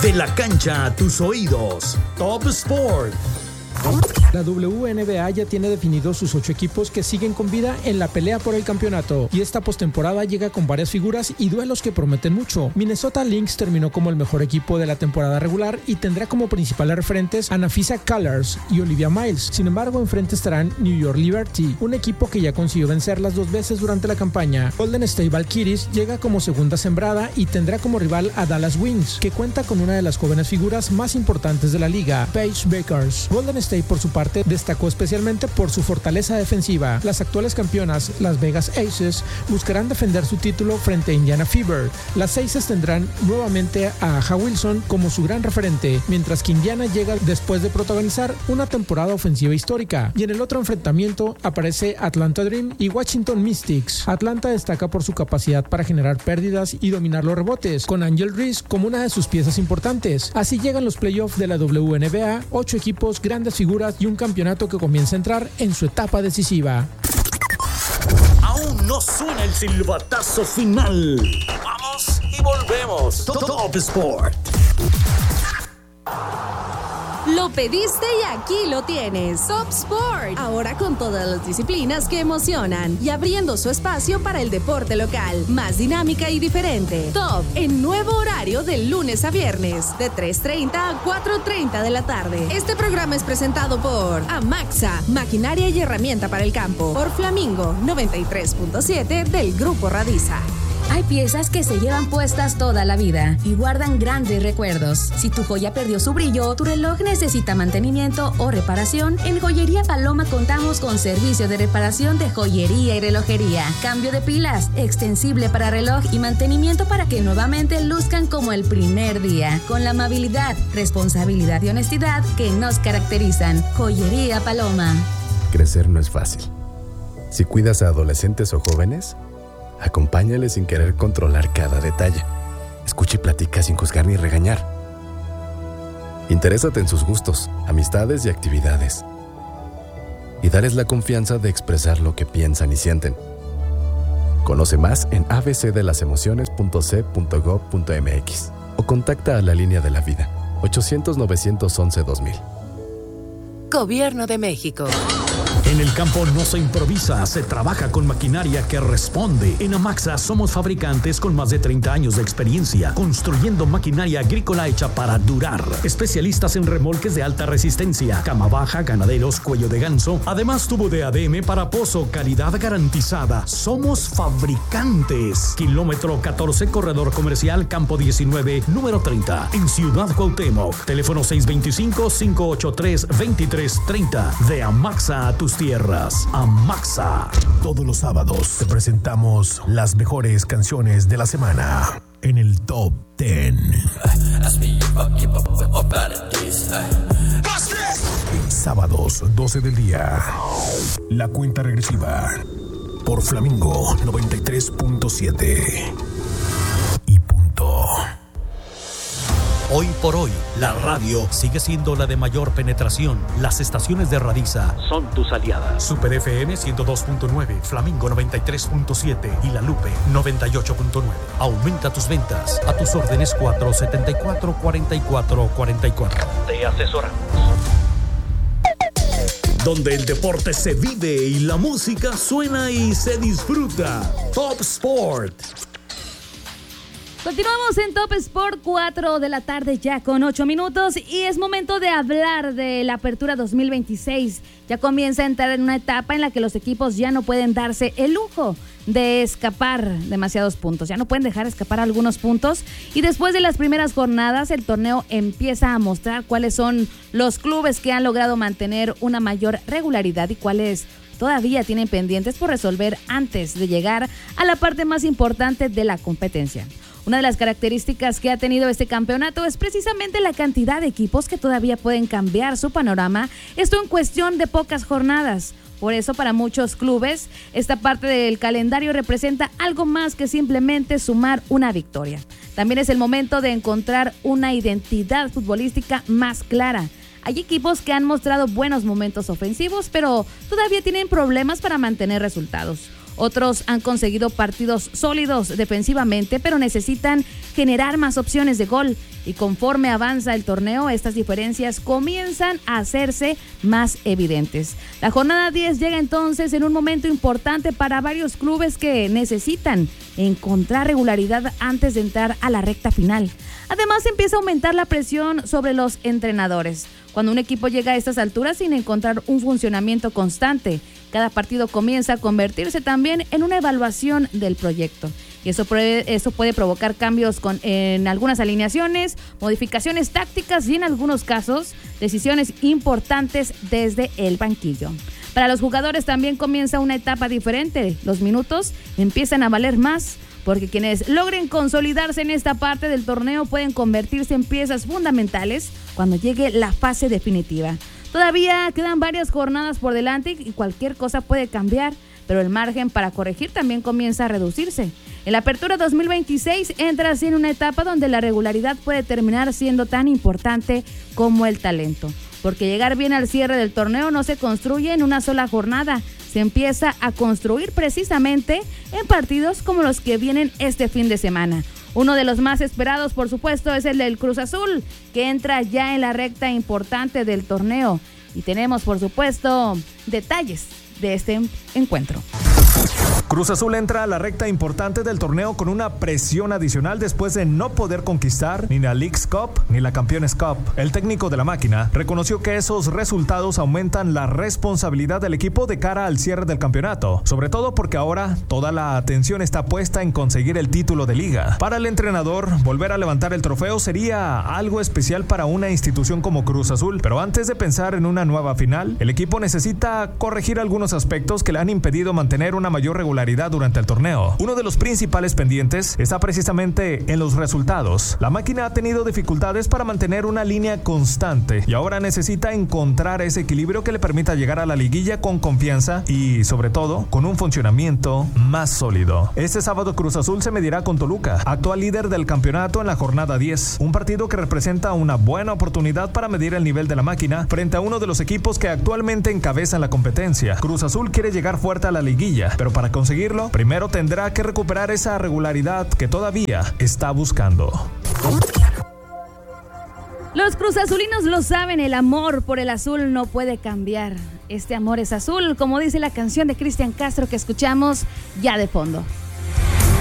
De la cancha a tus oídos. Top Sport. La WNBA ya tiene definidos sus 8 equipos que siguen con vida en la pelea por el campeonato, y esta postemporada llega con varias figuras y duelos que prometen mucho. Minnesota Lynx terminó como el mejor equipo de la temporada regular y tendrá como principales referentes a Nafisa Callers y Olivia Miles. Sin embargo, enfrente estarán New York Liberty, un equipo que ya consiguió vencerlas 2 veces durante la campaña. Golden State Valkyries llega como segunda sembrada y tendrá como rival a Dallas Wings, que cuenta con una de las jóvenes figuras más importantes de la liga, Paige Bueckers. Golden State, por su parte, destacó especialmente por su fortaleza defensiva. Las actuales campeonas, Las Vegas Aces, buscarán defender su título frente a Indiana Fever. Las Aces tendrán nuevamente a Aja Wilson como su gran referente, mientras que Indiana llega después de protagonizar una temporada ofensiva histórica. Y en el otro enfrentamiento aparece Atlanta Dream y Washington Mystics. Atlanta destaca por su capacidad para generar pérdidas y dominar los rebotes, con Angel Reese como una de sus piezas importantes. Así llegan los playoffs de la WNBA, 8 equipos, grandes figuras y un campeonato que comienza a entrar en su etapa decisiva. Aún no suena el silbatazo final. Vamos y volvemos. Top Sport. Lo pediste y aquí lo tienes. Top Sport. Ahora con todas las disciplinas que emocionan y abriendo su espacio para el deporte local. Más dinámica y diferente. Top en nuevo horario de lunes a viernes de 3:30 a 4:30 de la tarde. Este programa es presentado por Amaxa, maquinaria y herramienta para el campo. Por Flamingo 93.7 del Grupo Radiza. Hay piezas que se llevan puestas toda la vida y guardan grandes recuerdos. Si tu joya perdió su brillo, tu reloj necesita mantenimiento o reparación, en Joyería Paloma contamos con servicio de reparación de joyería y relojería, cambio de pilas, extensible para reloj y mantenimiento para que nuevamente luzcan como el primer día, con la amabilidad, responsabilidad y honestidad que nos caracterizan. Joyería Paloma. Crecer no es fácil. Si cuidas a adolescentes o jóvenes, acompáñales sin querer controlar cada detalle. Escucha y platica sin juzgar ni regañar. Interésate en sus gustos, amistades y actividades. Y dales la confianza de expresar lo que piensan y sienten. Conoce más en abcdelasemociones.c.gov.mx o contacta a la Línea de la Vida, 800-911-2000. Gobierno de México. En el campo no se improvisa, se trabaja con maquinaria que responde. En Amaxa somos fabricantes con más de 30 años de experiencia, construyendo maquinaria agrícola hecha para durar. Especialistas en remolques de alta resistencia, cama baja, ganaderos, cuello de ganso. Además, tubo de ADM para pozo, calidad garantizada. Somos fabricantes. Kilómetro 14, corredor comercial, campo 19, número 30, en Ciudad Cuauhtémoc. Teléfono 625-583-2330. De Amaxa a tus tierras. Amaxa. Todos los sábados te presentamos las mejores canciones de la semana en el Top 10. Sábados, 12 del día. La cuenta regresiva por Flamingo 93.7. Y punto. Hoy por hoy, la radio sigue siendo la de mayor penetración. Las estaciones de Radiza son tus aliadas. Super FM 102.9, Flamingo 93.7 y La Lupe 98.9. Aumenta tus ventas. A tus órdenes 474-4444. Te asesoramos. Donde el deporte se vive y la música suena y se disfruta. Top Sport. Continuamos en Top Sport, 4 de la tarde ya con 8 minutos y es momento de hablar de la apertura 2026. Ya comienza a entrar en una etapa en la que los equipos ya no pueden darse el lujo de escapar demasiados puntos, ya no pueden dejar escapar algunos puntos y después de las primeras jornadas el torneo empieza a mostrar cuáles son los clubes que han logrado mantener una mayor regularidad y cuáles todavía tienen pendientes por resolver antes de llegar a la parte más importante de la competencia. Una de las características que ha tenido este campeonato es precisamente la cantidad de equipos que todavía pueden cambiar su panorama, esto en cuestión de pocas jornadas. Por eso para muchos clubes esta parte del calendario representa algo más que simplemente sumar una victoria. También es el momento de encontrar una identidad futbolística más clara. Hay equipos que han mostrado buenos momentos ofensivos, pero todavía tienen problemas para mantener resultados. Otros han conseguido partidos sólidos defensivamente, pero necesitan generar más opciones de gol. Y conforme avanza el torneo, estas diferencias comienzan a hacerse más evidentes. La jornada 10 llega entonces en un momento importante para varios clubes que necesitan encontrar regularidad antes de entrar a la recta final. Además, empieza a aumentar la presión sobre los entrenadores. Cuando un equipo llega a estas alturas sin encontrar un funcionamiento constante, cada partido comienza a convertirse también en una evaluación del proyecto. Y eso puede provocar cambios en algunas alineaciones, modificaciones tácticas y en algunos casos, decisiones importantes desde el banquillo. Para los jugadores también comienza una etapa diferente. Los minutos empiezan a valer más, porque quienes logren consolidarse en esta parte del torneo pueden convertirse en piezas fundamentales cuando llegue la fase definitiva. Todavía quedan varias jornadas por delante y cualquier cosa puede cambiar, pero el margen para corregir también comienza a reducirse. En la apertura 2026 entra así en una etapa donde la regularidad puede terminar siendo tan importante como el talento, porque llegar bien al cierre del torneo no se construye en una sola jornada, se empieza a construir precisamente en partidos como los que vienen este fin de semana. Uno de los más esperados, por supuesto, es el del Cruz Azul, que entra ya en la recta importante del torneo. Y tenemos, por supuesto, detalles de este encuentro. Cruz Azul entra a la recta importante del torneo con una presión adicional después de no poder conquistar ni la Leagues Cup ni la Campeones Cup. El técnico de la máquina reconoció que esos resultados aumentan la responsabilidad del equipo de cara al cierre del campeonato, sobre todo porque ahora toda la atención está puesta en conseguir el título de liga. Para el entrenador, volver a levantar el trofeo sería algo especial para una institución como Cruz Azul, pero antes de pensar en una nueva final, el equipo necesita corregir algunos aspectos que le han impedido mantener una mayor regularidad durante el torneo. Uno de los principales pendientes está precisamente en los resultados. La máquina ha tenido dificultades para mantener una línea constante y ahora necesita encontrar ese equilibrio que le permita llegar a la liguilla con confianza y, sobre todo, con un funcionamiento más sólido. Este sábado Cruz Azul se medirá con Toluca, actual líder del campeonato en la jornada 10, un partido que representa una buena oportunidad para medir el nivel de la máquina frente a uno de los equipos que actualmente encabezan la competencia. Cruz Azul quiere llegar fuerte a la liguilla, pero para conseguirlo, primero tendrá que recuperar esa regularidad que todavía está buscando. Los cruzazulinos lo saben, el amor por el azul no puede cambiar. Este amor es azul, como dice la canción de Cristian Castro que escuchamos ya de fondo.